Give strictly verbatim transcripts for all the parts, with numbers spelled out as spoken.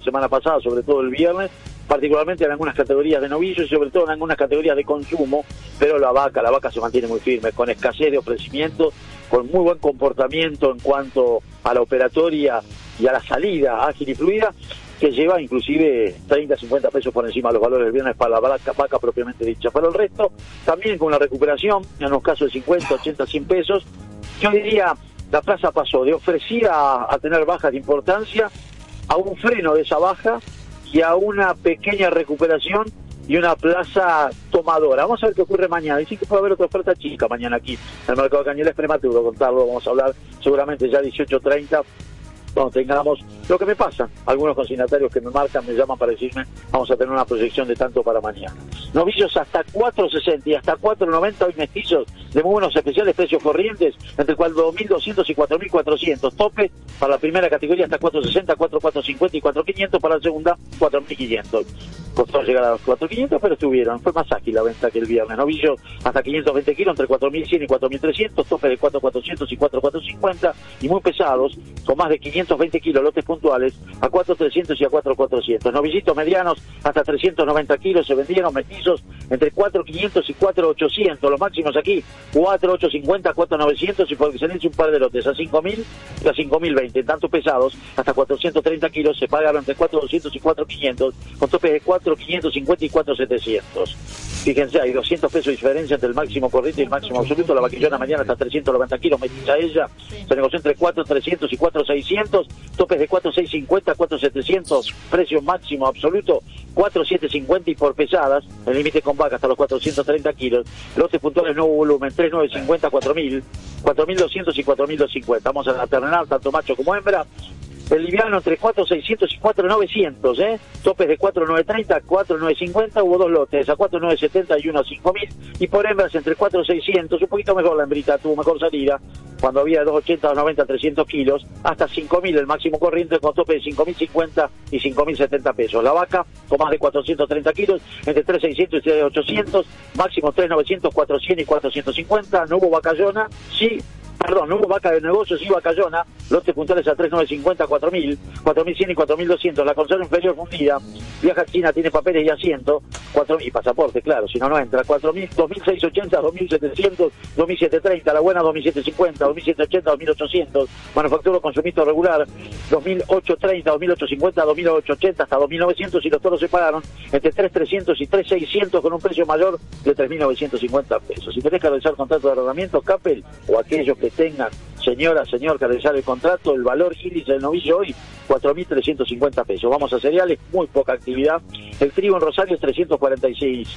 semana pasada, sobre todo el viernes, particularmente en algunas categorías de novillos y sobre todo en algunas categorías de consumo, pero la vaca, la vaca se mantiene muy firme, con escasez de ofrecimiento, con muy buen comportamiento en cuanto a la operatoria y a la salida ágil y fluida, que lleva inclusive treinta a cincuenta pesos por encima de los valores del viernes para la vaca, vaca propiamente dicha. Pero el resto, también con una recuperación, en los casos de cincuenta, ochenta, cien pesos, yo diría, la plaza pasó de ofrecida a tener bajas de importancia, a un freno de esa baja y a una pequeña recuperación y una plaza tomadora. Vamos a ver qué ocurre mañana. Dicen que puede haber otra oferta chica mañana aquí en el mercado de Cañuelas. Es prematuro contarlo, vamos a hablar seguramente ya dieciocho treinta, cuando tengamos lo que me pasa. Algunos consignatarios que me marcan, me llaman para decirme, vamos a tener una proyección de tanto para mañana. Novillos hasta cuatro sesenta y hasta cuatro noventa, hoy mestizos de muy buenos especiales, precios corrientes, entre el cual dos mil doscientos y cuatro mil cuatrocientos. Tope para la primera categoría hasta cuatro sesenta, cuatro mil cuatrocientos cincuenta y cuatro mil quinientos, para la segunda cuatro mil quinientos. Costó llegar a los cuatro mil quinientos, pero estuvieron. Fue más ágil la venta que el viernes. Novillos hasta quinientos veinte kilos, entre cuatro mil cien y cuatro mil trescientos, tope de cuatro mil cuatrocientos y cuatro mil cuatrocientos cincuenta, y muy pesados, con más de quinientos veinte kilos, lotes puntuales, a cuatro mil trescientos y a cuatro mil cuatrocientos. Novillitos medianos hasta trescientos noventa kilos, se vendieron mestizos entre cuatro mil quinientos y cuatro mil ochocientos, los máximos aquí, cuatro mil ochocientos cincuenta, cuatro mil novecientos, y por excelencia un par de lotes a cinco mil y a cinco mil veinte, tanto pesados, hasta cuatrocientos treinta kilos, se pagaron entre cuatro mil doscientos y cuatro mil quinientos, con topes de cuatro mil quinientos cincuenta y cuatro mil setecientos. Fíjense, hay doscientos pesos de diferencia entre el máximo corriente y el máximo absoluto. La vaquillona mañana hasta trescientos noventa kilos, metiza ella, se negoció entre cuatro mil trescientos y cuatro mil seiscientos, topes de cuatro mil seiscientos cincuenta, cuatro mil setecientos, precio máximo absoluto cuatro mil setecientos cincuenta, y por pesadas, el límite con vaca hasta los cuatrocientos treinta kilos, lotes puntuales nuevo volumen, tres mil novecientos cincuenta, cuatro mil, cuatro mil doscientos y cuatro mil doscientos cincuenta. Vamos a la terrenal, tanto macho como hembra. El liviano entre cuatro mil seiscientos y cuatro mil novecientos, ¿eh? Topes de cuatro mil novecientos treinta, cuatro mil novecientos cincuenta, hubo dos lotes, a cuatro mil novecientos setenta y uno a cinco mil, y por hembras entre cuatro mil seiscientos, un poquito mejor la hembrita, tuvo mejor salida, cuando había de doscientos ochenta, doscientos noventa, trescientos kilos, hasta cinco mil el máximo corriente, con tope de cinco mil cincuenta y cinco mil setenta pesos. La vaca, con más de cuatrocientos treinta kilos, entre tres mil seiscientos y tres mil ochocientos, máximo tres mil novecientos, cuatrocientos y cuatrocientos cincuenta, no hubo vacallona, sí. Perdón, no hubo vaca de negocios y vacallona, lotes puntuales a tres mil novecientos cincuenta, cuatro mil, cuatro mil cien y cuatro mil doscientos, la conserva inferior fundida, viaja a China, tiene papeles y asiento, cuatro mil, y pasaporte, claro, si no, no entra, cuatro mil, dos mil seiscientos ochenta, dos mil setecientos, dos mil setecientos treinta, la buena dos mil setecientos cincuenta, dos mil setecientos ochenta, dos mil ochocientos, manufacturo consumito regular, dos mil ochocientos treinta, dos mil ochocientos cincuenta, dos mil ochocientos ochenta, hasta dos mil novecientos, y los toros se pagaron entre tres mil trescientos y tres mil seiscientos, con un precio mayor de tres mil novecientos cincuenta pesos. Si tenés que realizar contrato de arrendamiento, Capel, o aquellos que tengan, señora, señor, que realizar el contrato, el valor índice del novillo hoy, cuatro mil trescientos cincuenta pesos. Vamos a cereales, muy poca actividad. El trigo en Rosario es trescientos cuarenta y seis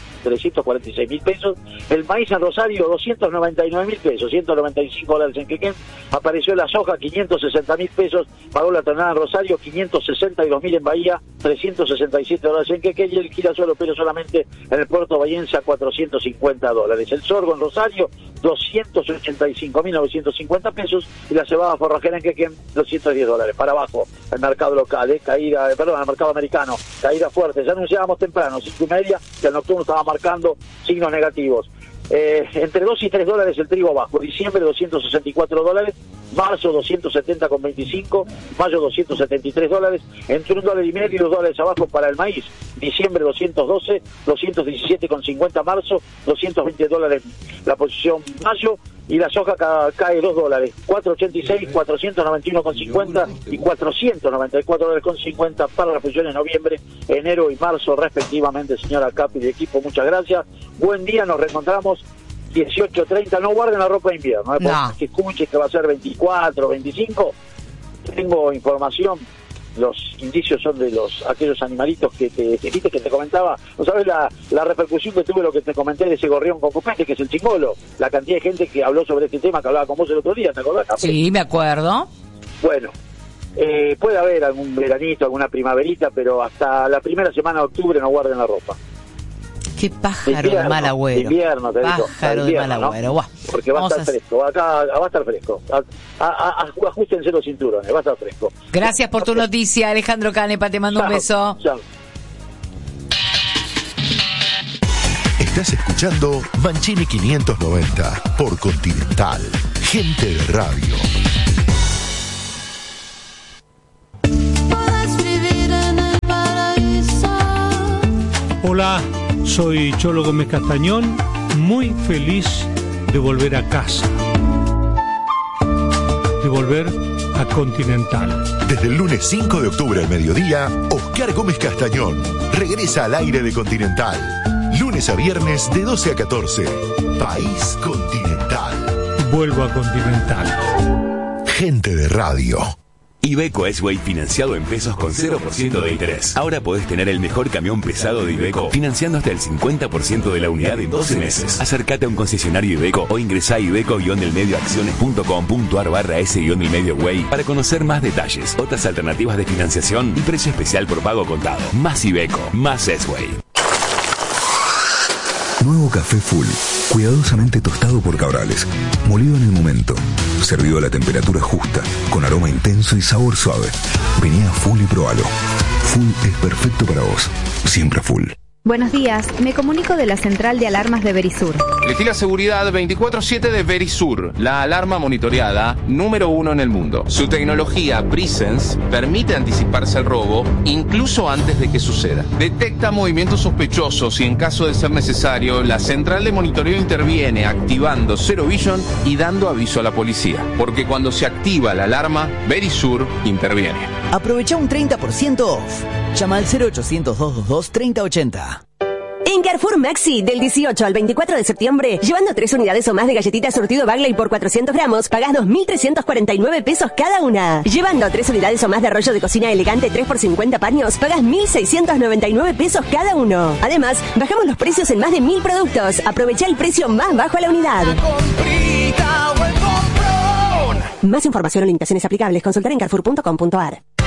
mil pesos. El maíz en Rosario, doscientos noventa y nueve mil pesos, ciento noventa y cinco dólares en Quequén. Apareció la soja, quinientos sesenta mil pesos. Pagó la tonelada en Rosario, quinientos sesenta y dos mil en Bahía, trescientos sesenta y siete dólares en Quequén. Y el girasol opera solamente en el puerto bahiense a cuatrocientos cincuenta dólares. El sorgo en Rosario, doscientos ochenta y cinco mil novecientos cincuenta pesos. Y la cebada forrajera en Quequén, doscientos diez dólares. Para abajo, el mercado local, eh, caída, eh, perdón, el mercado americano, caída fuerte. Ya anunciábamos temprano, cinco y media, que el nocturno estaba marcando signos negativos. Eh, entre dos y tres dólares el trigo bajo. Diciembre, doscientos sesenta y cuatro dólares. Marzo, doscientos setenta con veinticinco. Mayo, doscientos setenta y tres dólares. Entre un dólar y medio y dos dólares abajo para el maíz. Diciembre, doscientos doce. doscientos diecisiete con cincuenta marzo. doscientos veinte dólares la posición mayo. Y la soja ca- cae dos dólares, cuatrocientos ochenta y seis, cuatrocientos noventa y uno con cincuenta y cuatrocientos noventa y cuatro dólares con cincuenta para las posiciones noviembre, enero y marzo respectivamente. Señora Capi de equipo, muchas gracias. Buen día, nos reencontramos dieciocho treinta. No guarden la ropa de invierno, ¿eh? No. Que escuchen que va a ser veinticuatro, veinticinco. Tengo información. Los indicios son de los aquellos animalitos que te, que, viste que te comentaba. ¿No sabes la, la repercusión que tuve lo que te comenté de ese gorrión con copete, que es el chingolo? La cantidad de gente que habló sobre este tema, que hablaba con vos el otro día, ¿te acordás, Capel? Sí, me acuerdo. Bueno, eh, puede haber algún veranito, alguna primaverita, pero hasta la primera semana de octubre no guarden la ropa. Qué pájaro de, invierno, mal agüero. de invierno, te digo. Pájaro de, invierno, de mal agüero. ¿no? Buah. Porque va Vamos a estar a... fresco. Acá va a estar fresco. A, a, a, ajustense los cinturones, va a estar fresco. Gracias por tu noticia, Alejandro Canepa. Te mando Chao, un beso. Chao. Estás escuchando Mancini quinientos noventa por Continental. Gente de radio. Puedes vivir en el Hola, soy Cholo Gómez Castañón, muy feliz de volver a casa, de volver a Continental. Desde el lunes cinco de octubre al mediodía, Oscar Gómez Castañón regresa al aire de Continental. Lunes a viernes de doce a catorce. País Continental. Vuelvo a Continental. Gente de radio. Iveco S-Way financiado en pesos con cero por ciento de interés. Ahora podés tener el mejor camión pesado de Iveco financiando hasta el cincuenta por ciento de la unidad en doce meses. Acércate a un concesionario Iveco o ingresá a iveco-delmedioacciones.com.ar barra S-Delmedio-Way para conocer más detalles, otras alternativas de financiación y precio especial por pago contado. Más Iveco, más S-Way. Nuevo café Full, cuidadosamente tostado por Cabrales, molido en el momento, servido a la temperatura justa, con aroma intenso y sabor suave. Vení a Full y probalo. Full es perfecto para vos, siempre Full. Buenos días, me comunico de la central de alarmas de Verisur. Elegí la seguridad veinticuatro siete de Verisur, la alarma monitoreada número uno en el mundo. Su tecnología Presence permite anticiparse al robo incluso antes de que suceda. Detecta movimientos sospechosos y en caso de ser necesario, la central de monitoreo interviene activando Zero Vision y dando aviso a la policía. Porque cuando se activa la alarma, Verisur interviene. Aprovecha un treinta por ciento off. Llama al cero ochocientos, doscientos veintidós, treinta ochenta. En Carrefour Maxi, del dieciocho al veinticuatro de septiembre, llevando tres unidades o más de galletitas surtido Bagley por cuatrocientos gramos, pagás dos mil trescientos cuarenta y nueve pesos cada una. Llevando tres unidades o más de rollo de cocina elegante tres por cincuenta paños, pagás mil seiscientos noventa y nueve pesos cada uno. Además, bajamos los precios en más de mil productos. Aprovecha el precio más bajo a la unidad. Más información o limitaciones aplicables, consultar en carrefour punto com punto ar.